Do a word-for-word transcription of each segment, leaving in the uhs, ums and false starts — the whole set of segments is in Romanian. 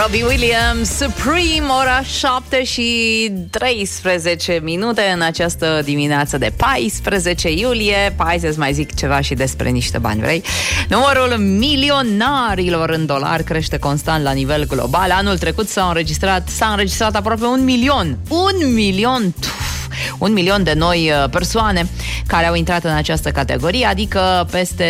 Robbie Williams, Supreme, ora șapte și treisprezece minute în această dimineață de paisprezece iulie. Hai să-ți mai zic ceva și despre niște bani, vrei? Numărul milionarilor în dolari crește constant la nivel global. Anul trecut s-a înregistrat, s-a înregistrat aproape un milion. Un milion! Tuf, un milion de noi persoane care au intrat în această categorie, adică peste...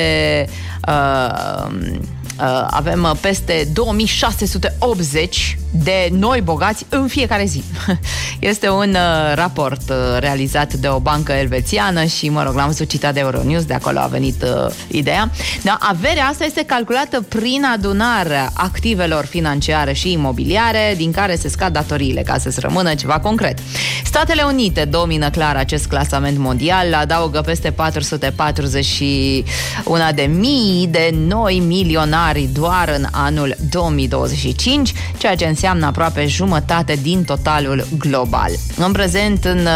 Uh, Uh, avem peste două mii șase sute optzeci de noi bogați în fiecare zi. Este un uh, raport uh, realizat de o bancă elvețiană și, mă rog, l-am văzut citat de Euronews, de acolo a venit uh, ideea. Da, averea asta este calculată prin adunarea activelor financiare și imobiliare, din care se scad datoriile, ca să-ți rămână ceva concret. Statele Unite domină clar acest clasament mondial, adaugă peste patru sute patruzeci și unu de mii de noi milionari doar în anul două mii douăzeci și cinci, ceea ce înseamnă aproape jumătate din totalul global. În prezent, în,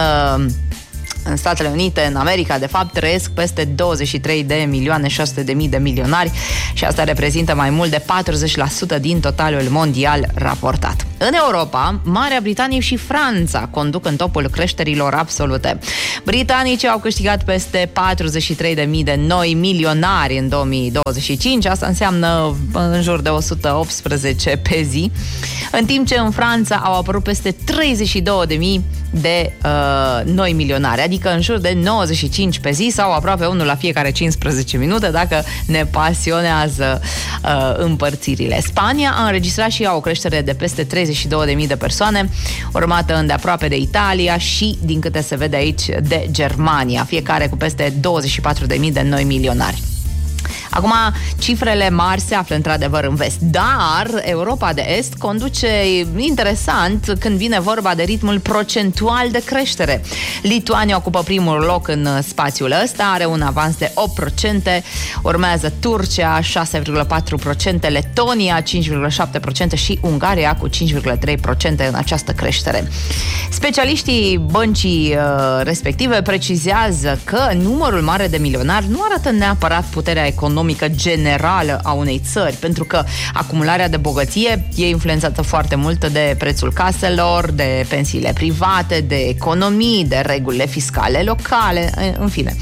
în Statele Unite, în America, de fapt, trăiesc peste douăzeci și trei de milioane șase sute de mii de milionari și asta reprezintă mai mult de patruzeci la sută din totalul mondial raportat. În Europa, Marea Britanie și Franța conduc în topul creșterilor absolute. Britanicii au câștigat peste patruzeci și trei de mii de noi milionari în două mii douăzeci și cinci, asta înseamnă în jur de o sută optsprezece pe zi, în timp ce în Franța au apărut peste treizeci și două de mii de uh, noi milionari, adică în jur de nouăzeci și cinci pe zi sau aproape unul la fiecare cincisprezece minute, dacă ne pasionează uh, împărțirile. Spania a înregistrat și ea o creștere de peste treizeci și două de mii de persoane, urmată îndeaproape de Italia și, din câte se vede aici, de Germania, fiecare cu peste douăzeci și patru de mii de noi milionari. Acum, cifrele mari se află într-adevăr în vest, dar Europa de Est conduce interesant când vine vorba de ritmul procentual de creștere. Lituania ocupă primul loc în spațiul ăsta, are un avans de opt la sută, urmează Turcia șase virgulă patru la sută, Letonia cinci virgulă șapte la sută și Ungaria cu cinci virgulă trei la sută în această creștere. Specialiștii băncii uh, respective precizează că numărul mare de milionari nu arată neapărat puterea economică generală a unei țări, pentru că acumularea de bogăție e influențată foarte mult de prețul caselor, de pensiile private, de economii, de regulile fiscale locale, în fine.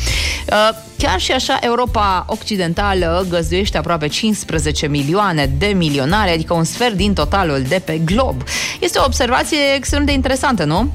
Chiar și așa, Europa Occidentală găzduiește aproape cincisprezece milioane de milionari, adică un sfert din totalul de pe glob. Este o observație extrem de interesantă, nu?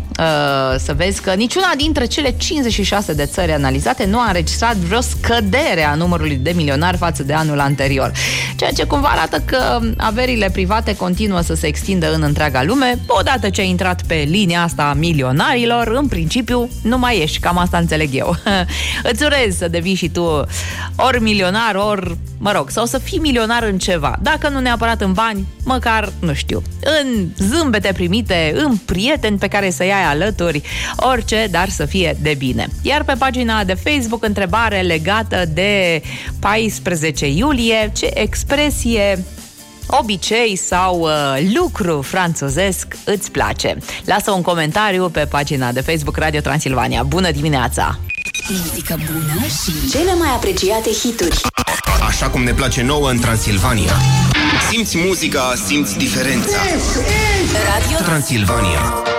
Să vezi că niciuna dintre cele cincizeci și șase de țări analizate nu a înregistrat vreo scădere a numărului de milionari față de anul anterior, ceea ce cumva arată că averile private continuă să se extindă în întreaga lume. Odată ce ai intrat pe linia asta a milionarilor, în principiu nu mai ești, cam asta înțeleg eu. Îți urez să devii și tu ori milionar, ori, mă rog, sau să fii milionar în ceva, dacă nu neapărat în bani, măcar, nu știu, în zâmbete primite, în prieteni pe care să-i ai alături, orice, dar să fie de bine. Iar pe pagina de Facebook, întrebare legată de paisprezece iulie, ce expresie, obicei sau uh, lucru franțuzesc îți place? Lasă un comentariu pe pagina de Facebook Radio Transilvania. Bună dimineața! Muzică bună și cele mai apreciate hituri. Așa cum ne place nouă în Transilvania. Simți muzica, simți diferența. Radio Transilvania.